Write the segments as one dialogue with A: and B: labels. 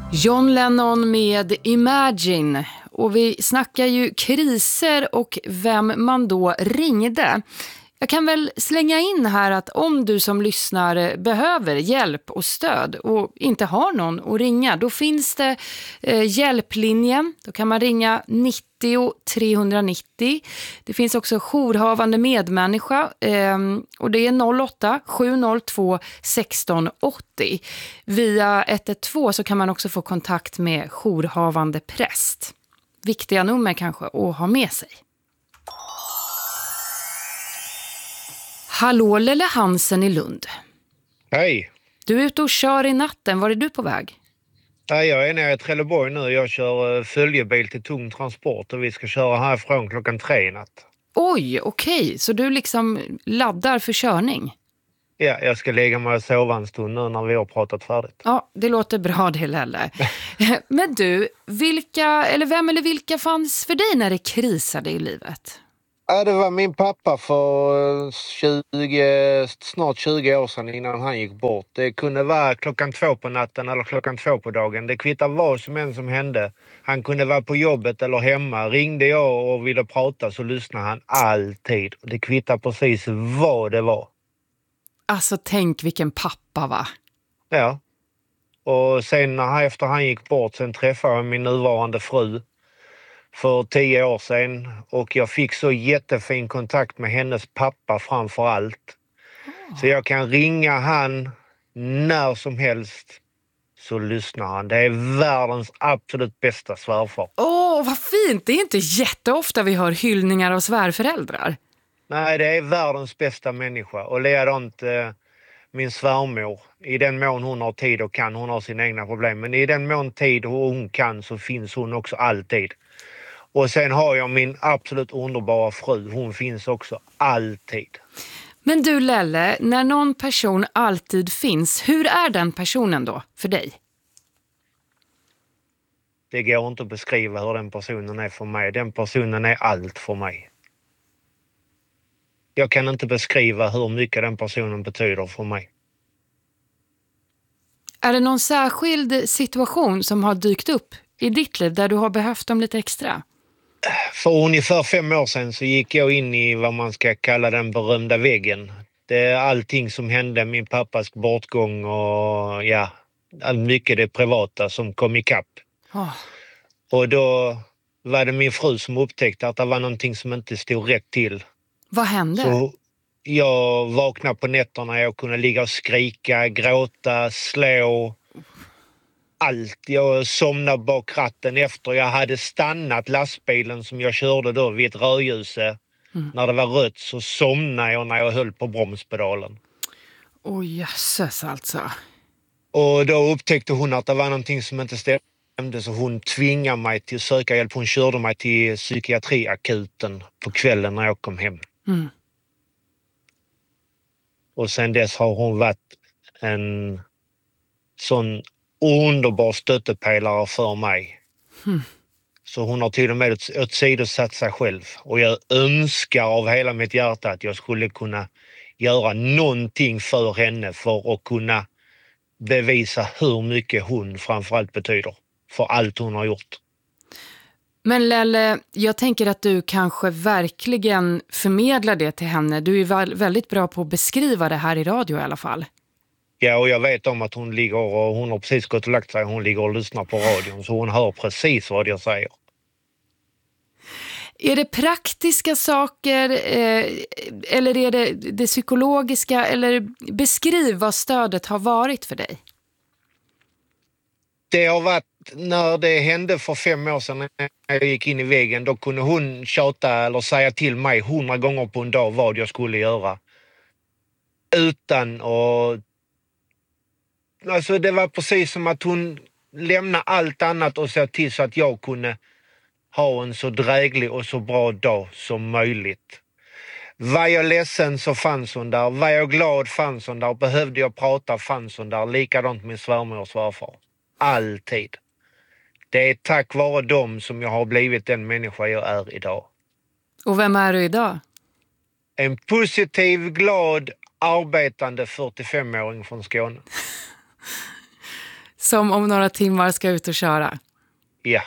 A: John Lennon med Imagine, och vi snackar ju kriser och vem man då ringde. Jag kan väl slänga in här att om du som lyssnar behöver hjälp och stöd och inte har någon att ringa, då finns det hjälplinjen. Då kan man ringa 90 390. Det finns också jourhavande medmänniska och det är 08 702 1680. Via 112 så kan man också få kontakt med jourhavande präst. Viktiga nummer kanske att ha med sig. Hallå Lelle Hansen i Lund.
B: Hej.
A: Du är ute och kör i natten. Var är du på väg?
B: Ja, jag är nere i Trelleborg nu. Jag kör följebil till tung transport och vi ska köra härifrån 3:00 i natt.
A: Oj, okej. Så du liksom laddar för körning?
B: Ja, jag ska lägga mig och sova en stund nu när vi har pratat färdigt.
A: Ja, det låter bra det Lelle. Men du, vem eller vilka fanns för dig när det krisade i livet?
B: Ja, det var min pappa för snart 20 år sedan innan han gick bort. Det kunde vara 2:00 på natten eller 2:00 på dagen. Det kvittar vad som hände. Han kunde vara på jobbet eller hemma. Ringde jag och ville prata så lyssnade han alltid. Det kvittar precis vad det var.
A: Alltså tänk vilken pappa va?
B: Ja. Och sen efter han gick bort sen träffade jag min nuvarande fru för 10 år sedan och jag fick så jättefin kontakt med hennes pappa framför allt. Så jag kan ringa han när som helst så lyssnar han. Det är världens absolut bästa svärfar.
A: Vad fint! Det är inte jätteofta vi hör hyllningar av svärföräldrar.
B: Nej, det är världens bästa människa och likadant min svärmor. I den mån hon har tid och kan, hon har sina egna problem. Men i den mån tid hon kan så finns hon också alltid. Och sen har jag min absolut underbara fru. Hon finns också alltid.
A: Men du Lelle, när någon person alltid finns, hur är den personen då för dig?
B: Det går inte att beskriva hur den personen är för mig. Den personen är allt för mig. Jag kan inte beskriva hur mycket den personen betyder för mig.
A: Är det någon särskild situation som har dykt upp i ditt liv där du har behövt dem lite extra?
B: För ungefär 5 år sedan så gick jag in i vad man ska kalla den berömda väggen. Det är allting som hände, min pappas bortgång och ja, mycket det privata som kom ikapp. Och då var det min fru som upptäckte att det var någonting som inte stod rätt till.
A: Vad hände?
B: Så jag vaknade på nätterna, jag kunde ligga och skrika, gråta, slå. Allt. Jag somnade bak ratten efter jag hade stannat lastbilen som jag körde då vid ett rödljus. När det var rött så somnade jag när jag höll på bromspedalen.
A: Jösses alltså.
B: Och då upptäckte hon att det var någonting som inte stämde så hon tvingade mig till att söka hjälp. Hon körde mig till psykiatriakuten på kvällen när jag kom hem. Och sen dess har hon varit en sån underbar stöttepelare för mig. Så hon har till och med åsidosatt sig själv. Och jag önskar av hela mitt hjärta att jag skulle kunna göra någonting för henne för att kunna bevisa hur mycket hon framförallt betyder för allt hon har gjort.
A: Men Lelle, jag tänker att du kanske verkligen förmedlar det till henne. Du är väldigt bra på att beskriva det här i radio i alla fall.
B: Ja, och jag vet om att hon har precis gått och lagt sig. Hon ligger och lyssnar på radion så hon hör precis vad jag säger.
A: Är det praktiska saker eller är det psykologiska? Eller beskriv vad stödet har varit för dig.
B: Det har varit när det hände för 5 år sedan när jag gick in i väggen. Då kunde hon tjata eller säga till mig 100 gånger på en dag vad jag skulle göra. Utan att... Alltså det var precis som att hon lämnade allt annat och såg till så att jag kunde ha en så dräglig och så bra dag som möjligt. Var jag ledsen så fanns hon där. Var jag glad fanns hon där. Behövde jag prata fanns hon där. Likadant min svärmor och svärfar. Alltid. Det är tack vare dem som jag har blivit den människa jag är idag.
A: Och vem är du idag?
B: En positiv, glad, arbetande 45-åring från Skåne.
A: som om några timmar ska ut och köra.
B: Ja.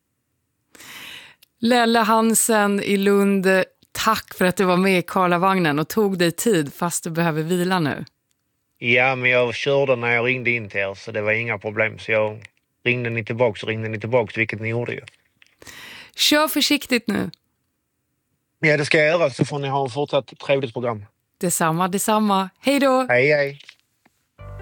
A: Lelle Hansen i Lund, tack för att du var med i Karlavagnen och tog dig tid fast du behöver vila nu.
B: Ja, men jag körde när jag ringde in till er så det var inga problem. Så jag ringde ni tillbaks, vilket ni gjorde ju.
A: Kör försiktigt nu.
B: Ja, det ska jag göra så får ni ha en fortsatt trevligt program.
A: Detsamma. Hej då!
B: Hej, hej.